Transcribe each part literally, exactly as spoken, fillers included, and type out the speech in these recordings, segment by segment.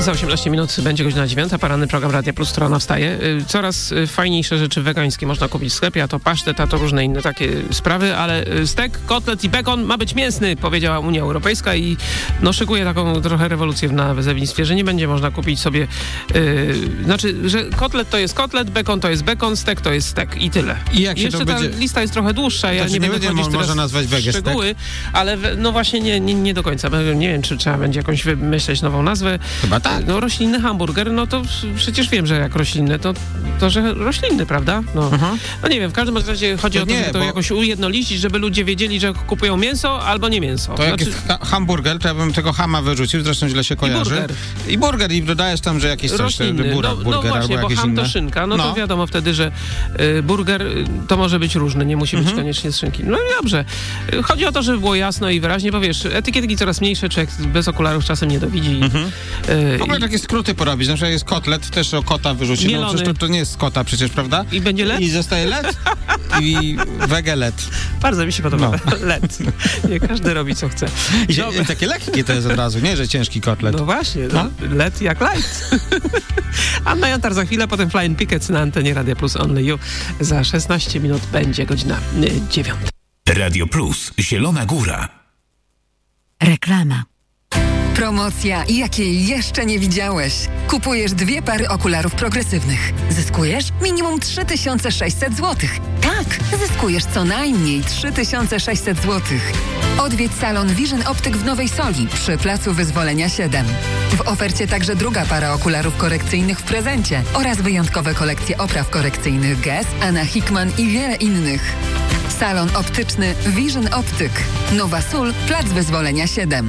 Za osiemnaście minut będzie godzina dziewiąta, poranny program Radia Plus, Strona wstaje. Coraz fajniejsze rzeczy wegańskie można kupić w sklepie, a to pasztet, a to różne inne takie sprawy, ale stek, kotlet i bekon ma być mięsny, powiedziała Unia Europejska i no szykuje taką trochę rewolucję w nawozownictwie, że nie będzie można kupić sobie, yy, znaczy, że kotlet to jest kotlet, bekon to jest bekon, stek to jest stek i tyle. I jak się jeszcze to ta będzie... lista jest trochę dłuższa, ja to nie, nie będę będzie chodzić można nazwać wege szczegóły, ale we, no właśnie nie, nie, nie do końca. Nie wiem, czy trzeba będzie jakąś wymyśleć nową nazwę. Chyba tak. No roślinny hamburger, no to przecież wiem, że jak roślinny, to, to że roślinny, prawda? No, Mhm. no nie wiem, w każdym razie chodzi To o to, nie, żeby to bo- jakoś ujednolicić, żeby ludzie wiedzieli, że kupują mięso albo nie mięso. To jak Znaczy, jest ha- hamburger, to ja bym tego hama wyrzucił, zresztą źle się kojarzy. burger. I burger. I dodajesz tam, że jakieś coś, roślinny. bura, No, burger no właśnie, albo bo jakieś ham inne. to szynka, no, No. to wiadomo wtedy, że y, burger y, to może być różny, nie musi być Mhm. koniecznie z szynki. No i dobrze. Y, Chodzi o to, żeby było jasno i wyraźnie, bo wiesz, etykietki coraz mniejsze, człowiek bez okularów czasem nie dowidzi. Mhm. Y, W ogóle i, takie skróty porobić, na przykład jest kotlet, też o kota wyrzucić, no Mielony. przecież to, to nie jest z kota przecież, prawda? I będzie let? I zostaje let i wege let. Bardzo mi się podoba. No. Let. Nie każdy robi co chce. I, się, Dobra. I takie lekkie to jest od razu, nie, że ciężki kotlet. No właśnie, no. Let jak light. Anna Jantar za chwilę, potem Flying Pickets na antenie Radia Plus Only You. Za szesnaście minut będzie godzina y, dziewiąta. Radio Plus, Zielona Góra. Reklama. Promocja, jakiej jeszcze nie widziałeś. Kupujesz dwie pary okularów progresywnych. Zyskujesz minimum trzy tysiące sześćset złotych. Tak, zyskujesz co najmniej trzy tysiące sześćset złotych. Odwiedź salon Vision Optyk w Nowej Soli przy Placu Wyzwolenia siedem. W ofercie także druga para okularów korekcyjnych w prezencie oraz wyjątkowe kolekcje opraw korekcyjnych Guess, Anna Hickman i wiele innych. Salon optyczny Vision Optyk. Nowa Sól, Plac Wyzwolenia siedem.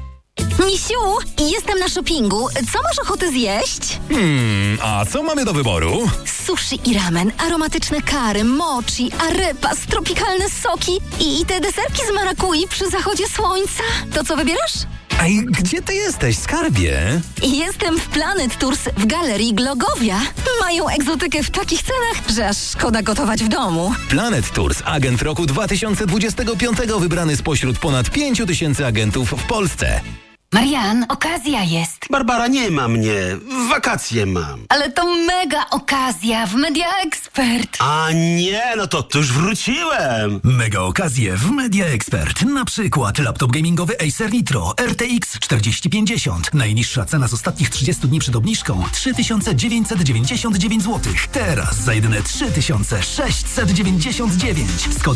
Misiu, jestem na shoppingu. Co masz ochotę zjeść? Hmm, a co mamy do wyboru? Sushi i ramen, aromatyczne kary, mochi, arepas, tropikalne soki i te deserki z marakui przy zachodzie słońca. To co wybierasz? Ej, gdzie ty jesteś, skarbie? Jestem w Planet Tours w Galerii Glogowia. Mają egzotykę w takich cenach, że aż szkoda gotować w domu. Planet Tours, agent roku dwa tysiące dwudziestego piątego, wybrany spośród ponad pięciu tysięcy agentów w Polsce. Marian, okazja jest. Barbara, nie ma mnie. Wakacje mam. Ale to mega okazja w Media Expert. A nie, no to, to już wróciłem. Mega okazje w Media Expert. Na przykład laptop gamingowy Acer Nitro R T X czterdzieści pięćdziesiąt. Najniższa cena z ostatnich trzydziestu dni przed obniżką trzy tysiące dziewięćset dziewięćdziesiąt dziewięć złotych. Teraz za jedyne trzy tysiące sześćset dziewięćdziesiąt dziewięć. Z kodem